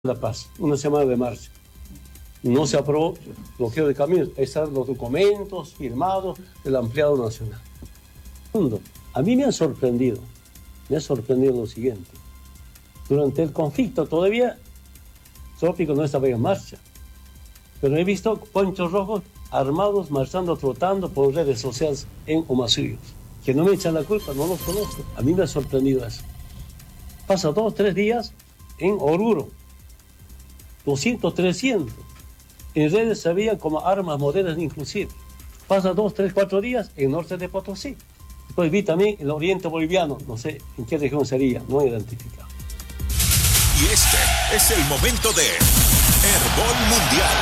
La Paz, una semana de marcha. No se aprobó bloqueo de caminos. Ahí están los documentos firmados del ampliado nacional. Segundo, a mí me ha sorprendido lo siguiente. Durante el conflicto todavía Trópico no estaba en marcha, pero he visto ponchos rojos armados marchando, trotando por redes sociales en Humachuyo. Que no me echan la culpa, no los conozco. A mí me ha sorprendido eso. Pasa 2 o 3 días en Oruro. 200, 300. En redes se veían como armas modernas inclusive. Pasa 2, 3, 4 días en norte de Potosí. Después vi también el oriente boliviano, no sé en qué región sería, no he identificado. Y este es el momento de Herbol Mundial.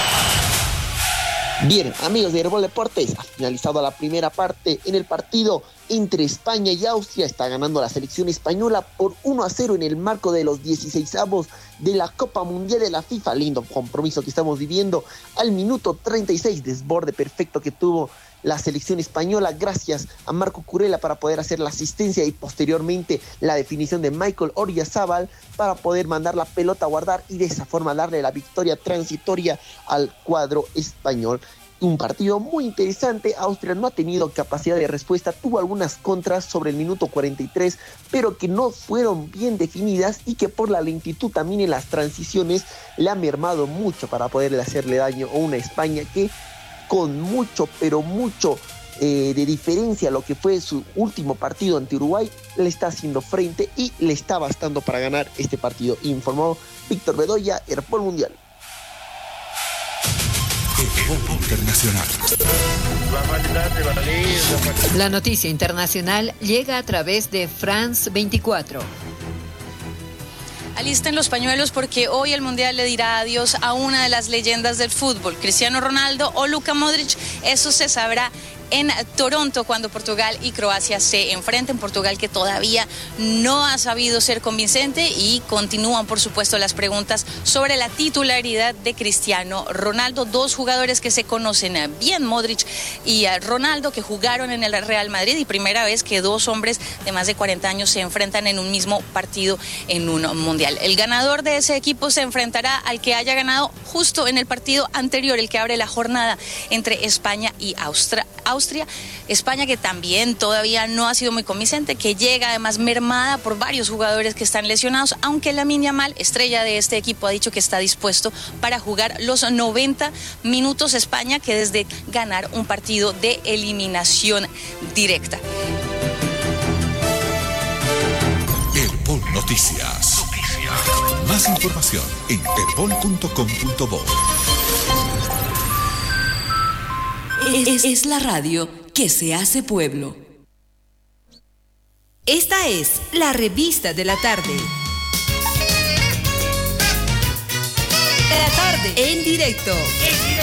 Bien, amigos de Herbol Deportes, ha finalizado la primera parte en el partido entre España y Austria. Está ganando la selección española por 1-0 en el marco de los 16avos de la Copa Mundial de la FIFA. Lindo compromiso que estamos viviendo al minuto 36, desborde perfecto que tuvo la selección española gracias a Marco Kurela para poder hacer la asistencia y posteriormente la definición de Michael Oyarzabal para poder mandar la pelota a guardar y de esa forma darle la victoria transitoria al cuadro español. Un partido muy interesante. Austria no ha tenido capacidad de respuesta, tuvo algunas contras sobre el minuto 43, pero que no fueron bien definidas y que por la lentitud también en las transiciones le ha mermado mucho para poderle hacerle daño a una España que con mucho, pero mucho de diferencia a lo que fue su último partido ante Uruguay, le está haciendo frente y le está bastando para ganar este partido, informó Víctor Bedoya, Herbol Mundial. Internacional. La noticia internacional llega a través de France 24. Alisten los pañuelos porque hoy el Mundial le dirá adiós a una de las leyendas del fútbol, Cristiano Ronaldo o Luka Modric. Eso se sabrá en Toronto cuando Portugal y Croacia se enfrenten. Portugal que todavía no ha sabido ser convincente y continúan por supuesto las preguntas sobre la titularidad de Cristiano Ronaldo. 2 jugadores que se conocen bien, Modric y Ronaldo, que jugaron en el Real Madrid y primera vez que 2 hombres de más de 40 años se enfrentan en un mismo partido en un mundial. El ganador de ese equipo se enfrentará al que haya ganado justo en el partido anterior, el que abre la jornada entre España y Austria. España que también todavía no ha sido muy convincente, que llega además mermada por varios jugadores que están lesionados, aunque Lamine Yamal, estrella de este equipo, ha dicho que está dispuesto para jugar los 90 minutos. España que desde ganar un partido de eliminación directa. Herbol Noticias. Más información en herbol.com.bo. Es la radio que se hace pueblo. Esta es la revista de la tarde. En directo.